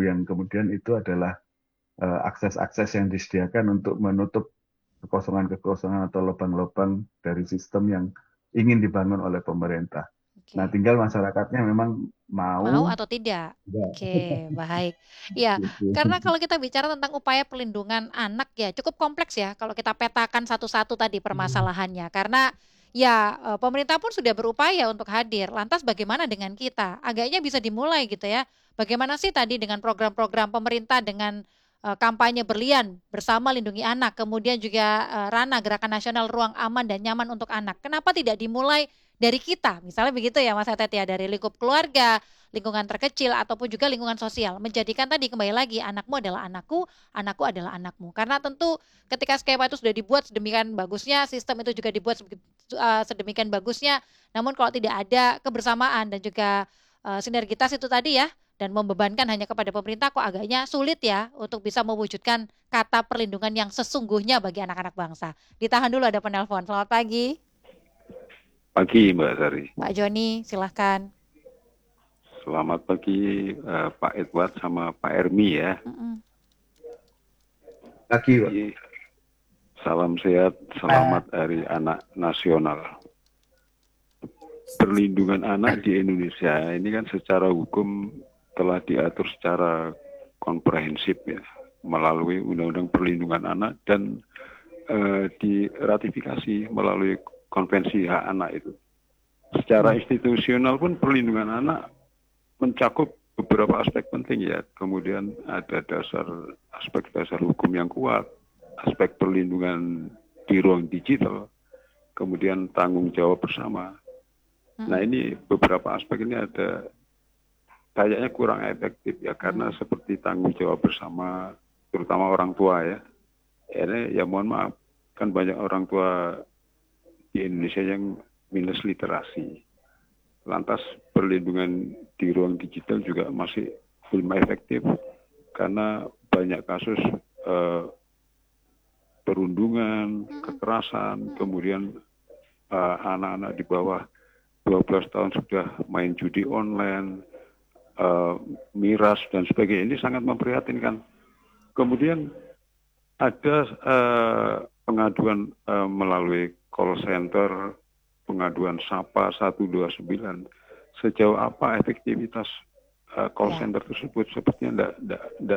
yang kemudian itu adalah akses-akses yang disediakan untuk menutup kekosongan-kekosongan atau lubang-lubang dari sistem yang ingin dibangun oleh pemerintah. Nah, Oke. tinggal masyarakatnya memang Mau mau atau tidak? enggak. Oke, baik. Ya, karena Gitu. kalau kita bicara tentang upaya perlindungan anak ya cukup kompleks ya kalau kita petakan satu-satu tadi permasalahannya. Karena ya pemerintah pun sudah berupaya untuk hadir. Lantas bagaimana dengan kita? Agaknya bisa dimulai gitu ya. Bagaimana sih tadi dengan program-program pemerintah dengan kampanye berlian bersama lindungi anak, kemudian juga Rana Gerakan Nasional Ruang Aman dan Nyaman untuk Anak. Kenapa tidak dimulai dari kita? Misalnya begitu ya Mas Etet ya, dari lingkup keluarga, lingkungan terkecil ataupun juga lingkungan sosial, menjadikan tadi kembali lagi anakmu adalah anakku, anakku adalah anakmu, karena tentu ketika skema itu sudah dibuat sedemikian bagusnya, sistem itu juga dibuat sedemikian bagusnya, namun kalau tidak ada kebersamaan dan juga sinergitas itu tadi ya, dan membebankan hanya kepada pemerintah, kok agaknya sulit ya untuk bisa mewujudkan kata perlindungan yang sesungguhnya bagi anak-anak bangsa. Ditahan dulu, ada penelpon. Selamat pagi Pagi Mbak Sari. Pak Joni, silahkan. Selamat pagi Pak Edward sama Pak Ermi ya. Pagi, Pak. Salam sehat, selamat Hari Anak Nasional. Perlindungan anak di Indonesia ini kan secara hukum telah diatur secara komprehensif ya, melalui Undang-Undang Perlindungan Anak dan diratifikasi melalui Konvensi Hak Anak itu. Secara institusional pun perlindungan anak mencakup beberapa aspek penting ya. Kemudian ada aspek dasar hukum yang kuat, aspek perlindungan di ruang digital, kemudian tanggung jawab bersama. Nah ini beberapa aspek ini ada kayaknya kurang efektif ya, karena seperti tanggung jawab bersama, terutama orang tua ya. Ini ya mohon maaf, kan banyak orang tua di Indonesia yang minus literasi. Lantas perlindungan di ruang digital juga masih belum efektif karena banyak kasus perundungan, kekerasan, kemudian anak-anak di bawah 12 tahun sudah main judi online, miras dan sebagainya. Ini sangat memprihatinkan. Kemudian ada pengaduan melalui call center, pengaduan SAPA 129. Sejauh apa efektivitas call center tersebut? Sepertinya tidak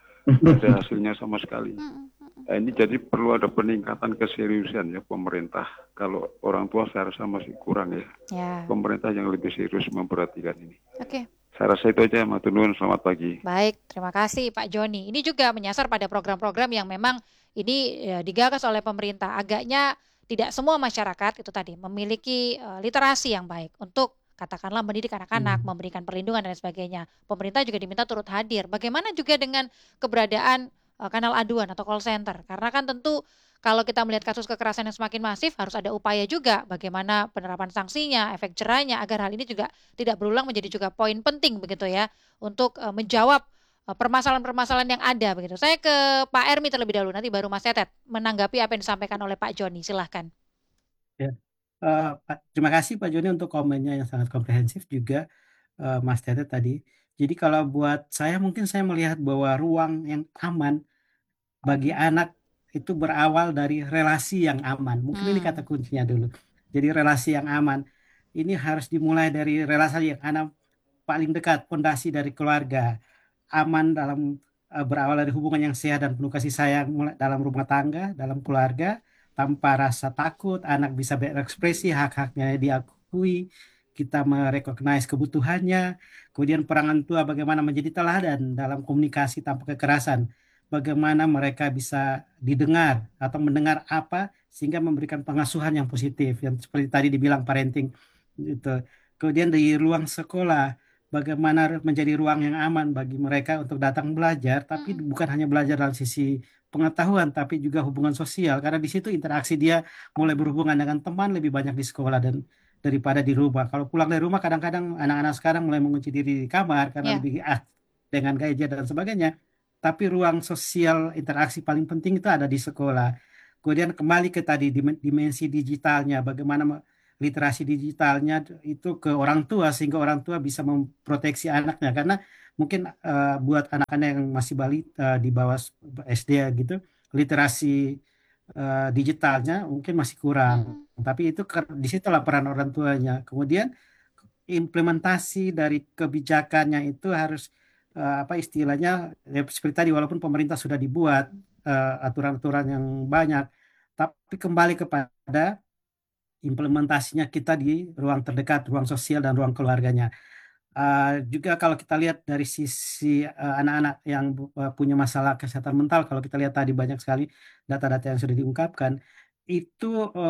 ada hasilnya sama sekali. Ini jadi perlu ada peningkatan keseriusan ya pemerintah. Kalau orang tua saya rasa masih kurang ya. Pemerintah yang lebih serius memperhatikan ini. Oke. Saya rasa itu aja, Matur nuwun, selamat pagi. Baik, terima kasih Pak Joni. Ini juga menyasar pada program-program yang memang ini digagas oleh pemerintah. Agaknya tidak semua masyarakat itu tadi memiliki literasi yang baik untuk katakanlah mendidik anak-anak, memberikan perlindungan dan sebagainya. Pemerintah juga diminta turut hadir. Bagaimana juga dengan keberadaan kanal aduan atau call center? Karena kan tentu kalau kita melihat kasus kekerasan yang semakin masif, harus ada upaya juga bagaimana penerapan sanksinya, efek jerahnya, agar hal ini juga tidak berulang, menjadi juga poin penting begitu ya, untuk menjawab permasalahan-permasalahan yang ada begitu. Saya ke Pak Ermi terlebih dahulu, nanti baru Mas Tetet menanggapi apa yang disampaikan oleh Pak Joni. Silahkan. Ya. Terima kasih Pak Joni untuk komennya yang sangat komprehensif juga Mas Tetet tadi. Jadi kalau buat saya mungkin saya melihat bahwa ruang yang aman bagi anak itu berawal dari relasi yang aman. Mungkin ini kata kuncinya dulu. Jadi relasi yang aman ini harus dimulai dari relasi yang aman paling dekat, fondasi dari keluarga. Aman dalam berawal dari hubungan yang sehat dan penuh kasih sayang dalam rumah tangga, dalam keluarga, tanpa rasa takut, anak bisa berekspresi, hak-haknya diakui, kita merecognize kebutuhannya, kemudian perangan tua bagaimana menjadi teladan dalam komunikasi tanpa kekerasan, bagaimana mereka bisa didengar atau mendengar apa sehingga memberikan pengasuhan yang positif, yang seperti tadi dibilang parenting itu. Kemudian di ruang sekolah, bagaimana menjadi ruang yang aman bagi mereka untuk datang belajar, tapi bukan hanya belajar dalam sisi pengetahuan, tapi juga hubungan sosial, karena di situ interaksi dia mulai berhubungan dengan teman lebih banyak di sekolah dan daripada di rumah. Kalau pulang dari rumah, kadang-kadang anak-anak sekarang mulai mengunci diri di kamar karena lebih dengan gadget dan sebagainya. Tapi ruang sosial interaksi paling penting itu ada di sekolah. Kemudian kembali ke tadi dimensi digitalnya, bagaimana literasi digitalnya itu ke orang tua sehingga orang tua bisa memproteksi anaknya karena mungkin buat anak-anak yang masih balita di bawah SD ya gitu literasi digitalnya mungkin masih kurang Mm-mm. tapi itu di situlah peran orang tuanya kemudian implementasi dari kebijakannya itu harus apa istilahnya ya, seperti tadi walaupun pemerintah sudah dibuat aturan-aturan yang banyak tapi kembali kepada implementasinya kita di ruang terdekat, ruang sosial dan ruang keluarganya. Juga kalau kita lihat dari sisi anak-anak yang punya masalah kesehatan mental, kalau kita lihat tadi banyak sekali data-data yang sudah diungkapkan, itu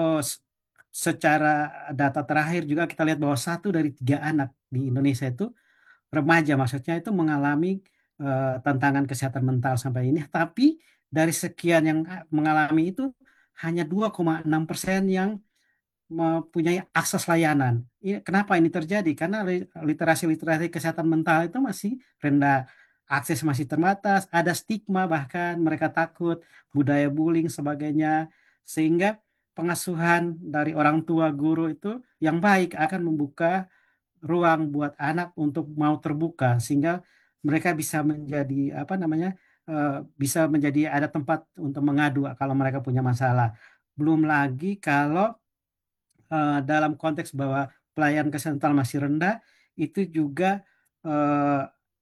secara data terakhir juga kita lihat bahwa 1 dari 3 anak di Indonesia itu remaja, maksudnya itu mengalami tantangan kesehatan mental sampai ini. Tapi dari sekian yang mengalami itu hanya 2,6% yang mempunyai akses layanan. Kenapa ini terjadi? Karena literasi-literasi kesehatan mental itu masih rendah, akses masih terbatas, ada stigma bahkan mereka takut, budaya bullying sebagainya, sehingga pengasuhan dari orang tua guru itu yang baik akan membuka ruang buat anak untuk mau terbuka, sehingga mereka bisa menjadi apa namanya, bisa menjadi ada tempat untuk mengadu kalau mereka punya masalah. Belum lagi kalau dalam konteks bahwa pelayanan kesehatan masih rendah, itu juga eh,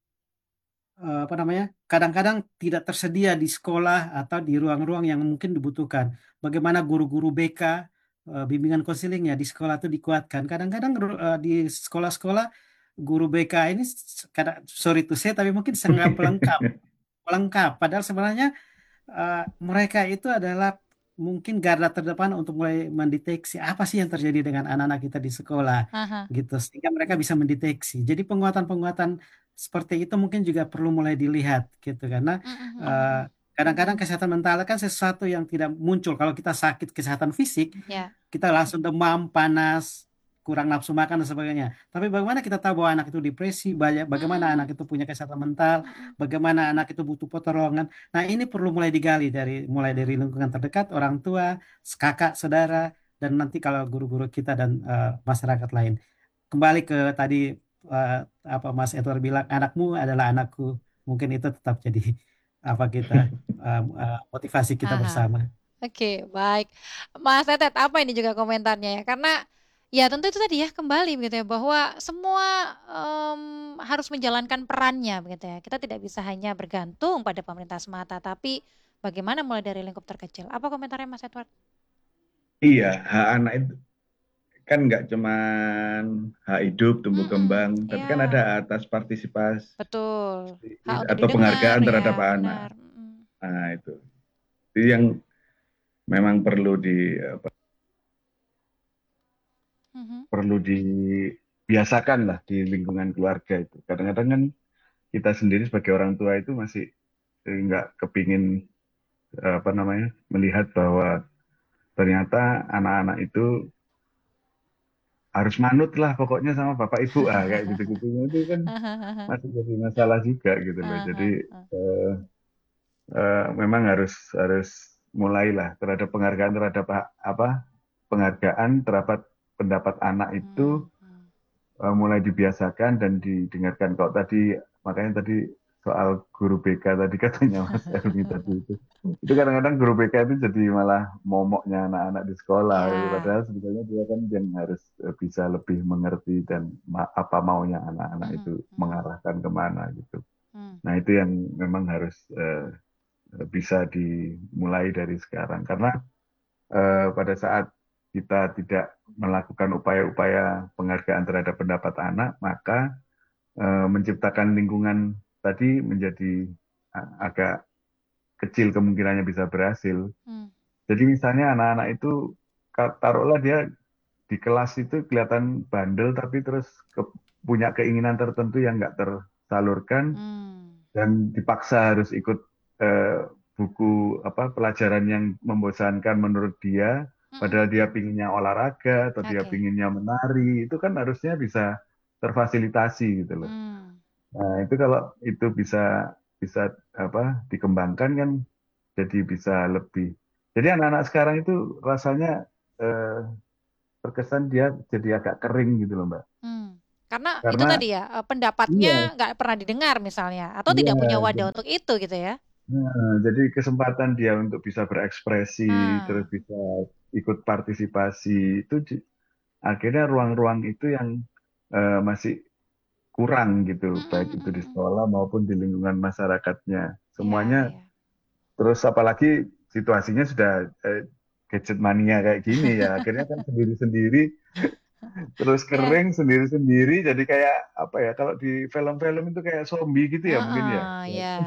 apa namanya, kadang-kadang tidak tersedia di sekolah atau di ruang-ruang yang mungkin dibutuhkan. Bagaimana guru-guru BK, bimbingan konselingnya di sekolah itu dikuatkan. Kadang-kadang di sekolah-sekolah guru BK ini sorry to say tapi mungkin sangat pelengkap, pelengkap. Padahal sebenarnya eh, mereka itu adalah mungkin garda terdepan untuk mulai mendeteksi apa sih yang terjadi dengan anak-anak kita di sekolah Aha. gitu sehingga mereka bisa mendeteksi. Jadi penguatan-penguatan seperti itu mungkin juga perlu mulai dilihat gitu karena Mm-mm. eh, kadang-kadang kesehatan mental kan sesuatu yang tidak muncul kalau kita sakit kesehatan fisik Ya. kita langsung demam, panas, kurang nafsu makan dan sebagainya. Tapi bagaimana kita tahu bahwa anak itu depresi, bagaimana anak Mm-mm. itu punya kesehatan mental, Mm-mm. bagaimana anak itu butuh pertolongan. Nah, ini perlu mulai digali mulai dari lingkungan terdekat, orang tua, kakak, saudara, dan nanti kalau guru-guru kita dan masyarakat lain. Kembali ke tadi eh, apa Mas Edward bilang, anakmu adalah anakku. Mungkin itu tetap jadi apa kita motivasi kita Aha. bersama. Oke, baik. Mas Tetet, apa ini juga komentarnya ya? Karena ya tentu itu tadi ya kembali begitu ya bahwa semua harus menjalankan perannya begitu ya. Kita tidak bisa hanya bergantung pada pemerintah semata, tapi bagaimana mulai dari lingkup terkecil. Apa komentarnya Mas Edward? Iya, hak anak itu kan nggak cuman hak hidup, tumbuh Mm-mm, kembang, tapi kan ada ya, atas partisipasi betul. Hak untuk atau didengar penghargaan ya, terhadap anak. benar. Mm-mm. Nah, itu yang memang Mhm. perlu dibiasakan lah di lingkungan keluarga itu. Kadang-kadang kan kita sendiri sebagai orang tua itu masih nggak kepingin apa namanya melihat bahwa ternyata anak-anak itu harus manut lah pokoknya sama bapak ibu kayak gitu-gitu itu kan masih jadi masalah juga gitu loh. Jadi eh, memang harus harus mulailah terhadap penghargaan terhadap apa penghargaan terhadap pendapat anak itu Mhm. mulai dibiasakan dan didengarkan. Kalau tadi makanya tadi soal guru BK tadi katanya Mas Elmi tadi itu kadang-kadang guru BK itu jadi malah momoknya anak-anak di sekolah. Ya. Padahal sebetulnya dia kan yang harus bisa lebih mengerti dan apa maunya anak-anak itu Mhm, mhm, mengarahkan kemana gitu. mhm, Nah itu yang memang harus bisa dimulai dari sekarang karena pada saat kita tidak melakukan upaya-upaya penghargaan terhadap pendapat anak, maka menciptakan lingkungan tadi menjadi agak kecil kemungkinannya bisa berhasil. mhm, Jadi misalnya anak-anak itu taruhlah dia di kelas itu kelihatan bandel tapi terus punya keinginan tertentu yang nggak tersalurkan mmm, dan dipaksa harus ikut eh, buku apa pelajaran yang membosankan menurut dia, mhm, padahal dia pinginnya olahraga atau dia oke, pinginnya menari, itu kan harusnya bisa terfasilitasi gitu loh. mmm, Nah, itu kalau itu bisa bisa apa dikembangkan kan jadi bisa lebih. Jadi anak-anak sekarang itu rasanya eh, terkesan dia jadi agak kering gitu loh Mbak. Karena itu Karena tadi ya, iya, pendapatnya nggak pernah didengar misalnya, atau tidak punya iya, wadah untuk itu gitu ya? jadi kesempatan dia untuk bisa berekspresi, terus Ah, bisa ikut partisipasi itu akhirnya ruang-ruang itu yang masih kurang gitu, mm, baik mm, itu mm, di mm. sekolah maupun di lingkungan masyarakatnya. Ya, Semuanya ya. terus apalagi situasinya sudah gadget mania kayak gini ya, akhirnya kan sendiri-sendiri terus Ya, kering sendiri-sendiri jadi kayak apa ya kalau di film-film itu kayak zombie gitu ya mungkin ya. ya.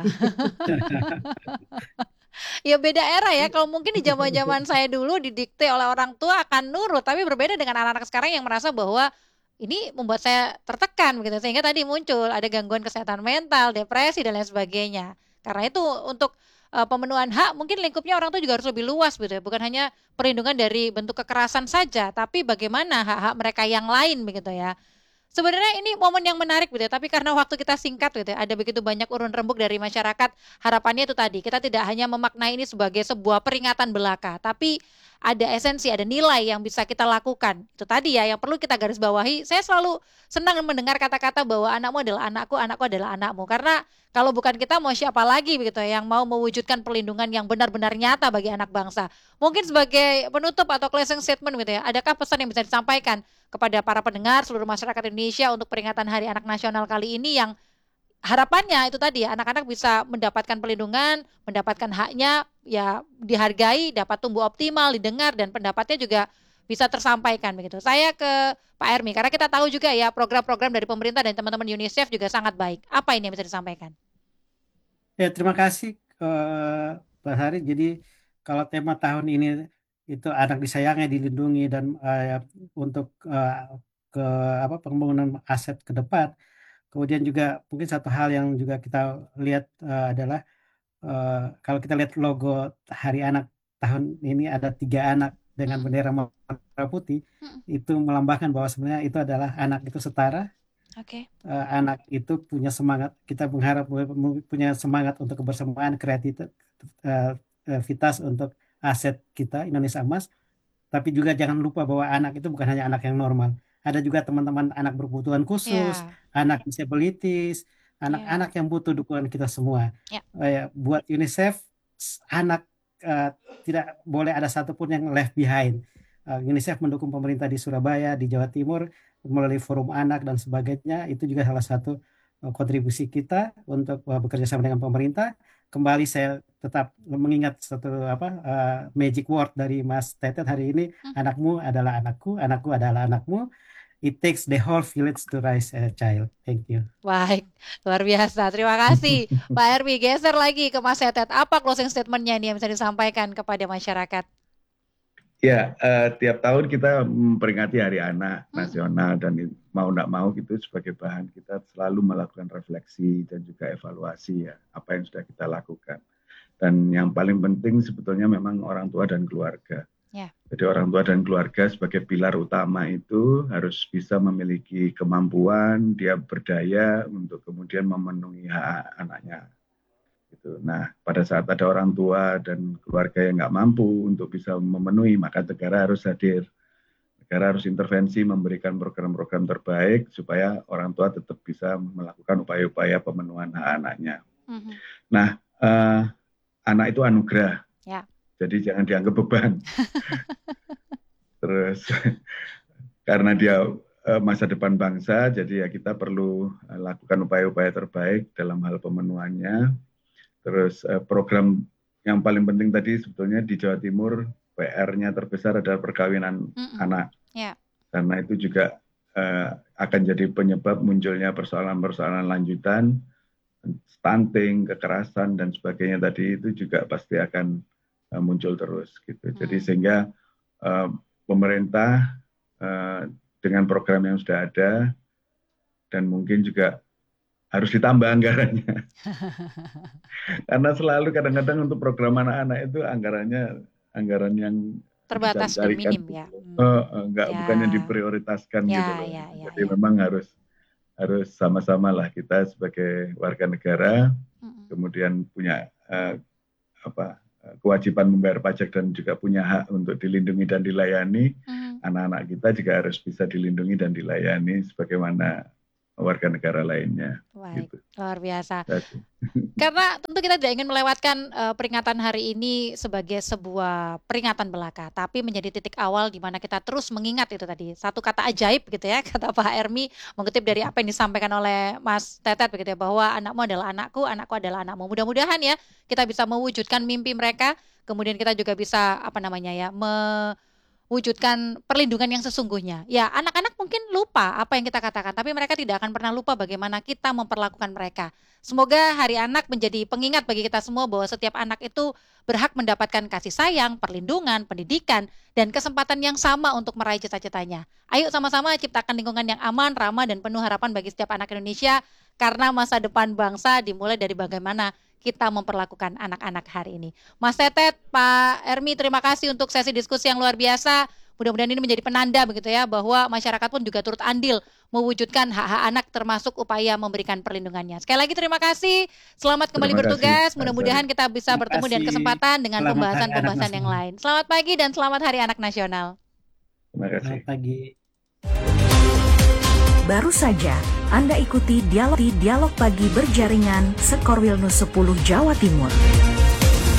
Ya beda era ya. Kalau mungkin di zaman-zaman saya dulu didikte oleh orang tua akan nurut, tapi berbeda dengan anak-anak sekarang yang merasa bahwa ini membuat saya tertekan begitu. Sehingga tadi muncul ada gangguan kesehatan mental, depresi dan lain sebagainya. Karena itu untuk pemenuhan hak mungkin lingkupnya orang tua juga harus lebih luas gitu ya. Bukan hanya perlindungan dari bentuk kekerasan saja, tapi bagaimana hak-hak mereka yang lain begitu ya. Sebenarnya ini momen yang menarik gitu ya, tapi karena waktu kita singkat gitu ya, ada begitu banyak urun rembuk dari masyarakat, harapannya itu tadi, kita tidak hanya memaknai ini sebagai sebuah peringatan belaka, tapi ada esensi, ada nilai yang bisa kita lakukan. Itu tadi ya, yang perlu kita garis bawahi. Saya selalu senang mendengar kata-kata bahwa anakmu adalah anakku adalah anakmu. Karena kalau bukan kita mau siapa lagi begitu ya, yang mau mewujudkan perlindungan yang benar-benar nyata bagi anak bangsa. Mungkin sebagai penutup atau closing statement gitu ya, adakah pesan yang bisa disampaikan kepada para pendengar seluruh masyarakat Indonesia untuk peringatan Hari Anak Nasional kali ini yang harapannya itu tadi ya anak-anak bisa mendapatkan perlindungan, mendapatkan haknya ya dihargai, dapat tumbuh optimal, didengar dan pendapatnya juga bisa tersampaikan begitu. Saya ke Pak Hermi karena kita tahu juga ya program-program dari pemerintah dan teman-teman UNICEF juga sangat baik. Apa ini yang bisa disampaikan? Ya, terima kasih Pak Hari. Jadi kalau tema tahun ini itu anak disayang, dilindungi dan untuk ke pembangunan aset ke depan. Kemudian juga mungkin satu hal yang juga kita lihat adalah eh, kalau kita lihat logo Hari Anak tahun ini ada 3 anak dengan Mm, bendera merah putih, mm, itu melambangkan bahwa sebenarnya itu adalah anak itu setara, Oke. anak itu punya semangat, kita mengharap punya semangat untuk kebersamaan, kreativitas untuk aset kita Indonesia Emas, tapi juga jangan lupa bahwa anak itu bukan hanya anak yang normal. Ada juga teman-teman anak berkebutuhan khusus, Ya, anak disabilities, anak-anak ya, yang butuh dukungan kita semua. ya. Buat UNICEF, anak eh, tidak boleh ada satupun yang left behind. UNICEF mendukung pemerintah di Surabaya, di Jawa Timur, melalui forum anak dan sebagainya. Itu juga salah satu kontribusi kita untuk bekerja sama dengan pemerintah. Kembali saya tetap mengingat satu magic word dari Mas Tetet hari ini, Mm. anakmu adalah anakku, anakku adalah anakmu. It takes the whole village to raise a child. Thank you. Baik, luar biasa. Terima kasih. Pak Hermi, geser lagi ke Mas Tetet. Apa closing statement-nya nih yang bisa disampaikan kepada masyarakat? Ya, tiap tahun kita memperingati Hari Anak Mm, Nasional dan mau tidak mau gitu sebagai bahan kita selalu melakukan refleksi dan juga evaluasi ya apa yang sudah kita lakukan. Dan yang paling penting sebetulnya memang orang tua dan keluarga. ya. Jadi orang tua dan keluarga sebagai pilar utama itu harus bisa memiliki kemampuan, dia berdaya untuk kemudian memenuhi hak anaknya. Gitu. Nah, pada saat ada orang tua dan keluarga yang nggak mampu untuk bisa memenuhi, maka negara harus hadir. Negara harus intervensi memberikan program-program terbaik supaya orang tua tetap bisa melakukan upaya-upaya pemenuhan hak anaknya. Mhm. Nah, anak itu anugerah, Ya. jadi jangan dianggap beban. Terus karena dia masa depan bangsa, jadi ya kita perlu lakukan upaya-upaya terbaik dalam hal pemenuhannya. Terus program yang paling penting tadi sebetulnya di Jawa Timur PR-nya terbesar adalah perkawinan Mm-mm. anak. Ya. Karena itu juga akan jadi penyebab munculnya persoalan-persoalan lanjutan, stunting, kekerasan dan sebagainya tadi itu juga pasti akan muncul terus gitu. Jadi sehingga pemerintah dengan program yang sudah ada dan mungkin juga harus ditambah anggarannya. Karena selalu kadang-kadang untuk program anak-anak itu anggaran yang bisa Terbatas dan dicarikan minim ya. enggak Ya. bukannya diprioritaskan gitu Ya, loh. ya, ya, Jadi ya. memang harus sama-sama lah kita sebagai warga negara Mm-mm. kemudian punya kewajiban membayar pajak dan juga punya hak untuk dilindungi dan dilayani, anak-anak kita juga harus bisa dilindungi dan dilayani sebagaimana warga negara lainnya. Baik, Gitu. luar biasa. Terima Karena tentu kita tidak ingin melewatkan peringatan hari ini sebagai sebuah peringatan belaka, tapi menjadi titik awal di mana kita terus mengingat itu tadi. Satu kata ajaib gitu ya, kata Pak Hermi, mengutip dari apa yang disampaikan oleh Mas Tetet begitu ya, bahwa anakmu adalah anakku adalah anakmu. Mudah-mudahan ya kita bisa mewujudkan mimpi mereka, kemudian kita juga bisa wujudkan perlindungan yang sesungguhnya. Ya, anak-anak mungkin lupa apa yang kita katakan, tapi mereka tidak akan pernah lupa bagaimana kita memperlakukan mereka. Semoga Hari Anak menjadi pengingat bagi kita semua bahwa setiap anak itu berhak mendapatkan kasih sayang, perlindungan, pendidikan, dan kesempatan yang sama untuk meraih cita-citanya. Ayo sama-sama ciptakan lingkungan yang aman, ramah, dan penuh harapan bagi setiap anak Indonesia, karena masa depan bangsa dimulai dari bagaimana kita memperlakukan anak-anak hari ini. Mas Tetet, Pak Hermi, terima kasih untuk sesi diskusi yang luar biasa. Mudah-mudahan ini menjadi penanda begitu ya, bahwa masyarakat pun juga turut andil mewujudkan hak-hak anak termasuk upaya memberikan perlindungannya. Sekali lagi terima kasih. Selamat kembali bertugas. Mudah-mudahan kita bisa bertemu dan kesempatan dengan pembahasan-pembahasan yang lain. Selamat pagi dan selamat Hari Anak Nasional. kasih. Selamat pagi. Baru saja Anda ikuti dialog pagi berjaringan Sekorwil News 10 Jawa Timur.